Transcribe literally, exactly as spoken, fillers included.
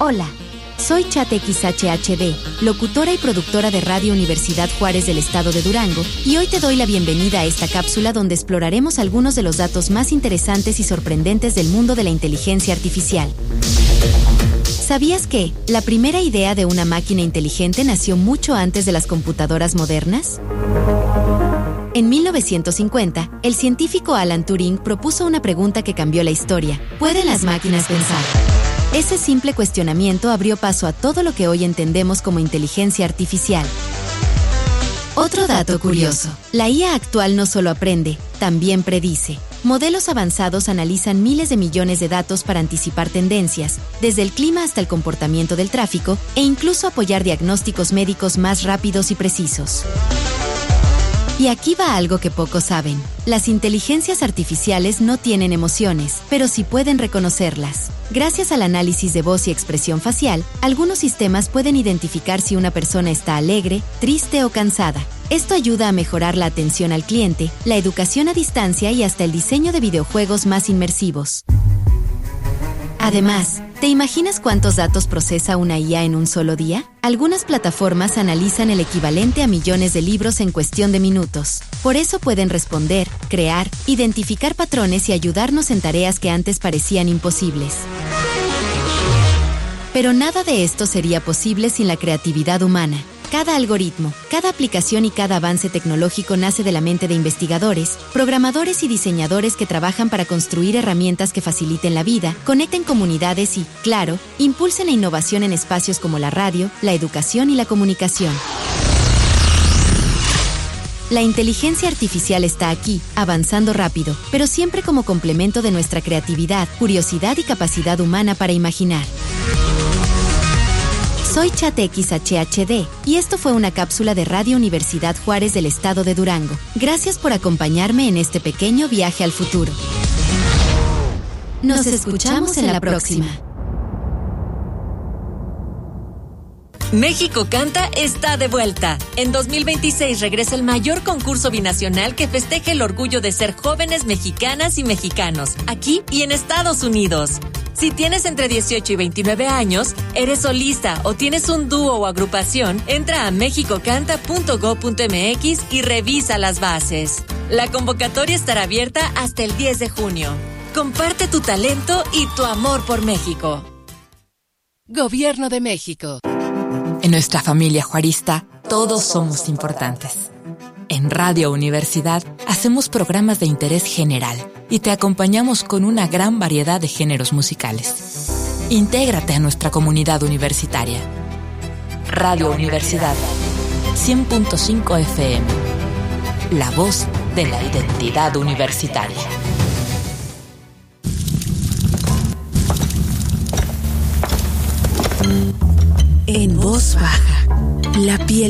Hola, soy Chat X H H D, locutora y productora de Radio Universidad Juárez del estado de Durango, y hoy te doy la bienvenida a esta cápsula donde exploraremos algunos de los datos más interesantes y sorprendentes del mundo de la inteligencia artificial. ¿Sabías que la primera idea de una máquina inteligente nació mucho antes de las computadoras modernas? En mil novecientos cincuenta, el científico Alan Turing propuso una pregunta que cambió la historia: ¿pueden las máquinas pensar? Ese simple cuestionamiento abrió paso a todo lo que hoy entendemos como inteligencia artificial. Otro dato curioso: la I A actual no solo aprende, también predice. Modelos avanzados analizan miles de millones de datos para anticipar tendencias, desde el clima hasta el comportamiento del tráfico, e incluso apoyar diagnósticos médicos más rápidos y precisos. Y aquí va algo que pocos saben: las inteligencias artificiales no tienen emociones, pero sí pueden reconocerlas. Gracias al análisis de voz y expresión facial, algunos sistemas pueden identificar si una persona está alegre, triste o cansada. Esto ayuda a mejorar la atención al cliente, la educación a distancia y hasta el diseño de videojuegos más inmersivos. Además, ¿te imaginas cuántos datos procesa una I A en un solo día? Algunas plataformas analizan el equivalente a millones de libros en cuestión de minutos. Por eso pueden responder, crear, identificar patrones y ayudarnos en tareas que antes parecían imposibles. Pero nada de esto sería posible sin la creatividad humana. Cada algoritmo, cada aplicación y cada avance tecnológico nace de la mente de investigadores, programadores y diseñadores que trabajan para construir herramientas que faciliten la vida, conecten comunidades y, claro, impulsen la innovación en espacios como la radio, la educación y la comunicación. La inteligencia artificial está aquí, avanzando rápido, pero siempre como complemento de nuestra creatividad, curiosidad y capacidad humana para imaginar. Soy Chat X H H D, y esto fue una cápsula de Radio Universidad Juárez del estado de Durango. Gracias por acompañarme en este pequeño viaje al futuro. Nos escuchamos en la próxima. México Canta está de vuelta. En dos mil veintiséis regresa el mayor concurso binacional que festeja el orgullo de ser jóvenes mexicanas y mexicanos, aquí y en Estados Unidos. Si tienes entre dieciocho y veintinueve años, eres solista o tienes un dúo o agrupación, entra a mexico canta punto gob punto eme equis y revisa las bases. La convocatoria estará abierta hasta el diez de junio. Comparte tu talento y tu amor por México. Gobierno de México. En nuestra familia juarista, todos somos importantes. En Radio Universidad hacemos programas de interés general y te acompañamos con una gran variedad de géneros musicales. Intégrate a nuestra comunidad universitaria. Radio Universidad, cien punto cinco F M. La voz de la identidad universitaria. En voz baja, la piel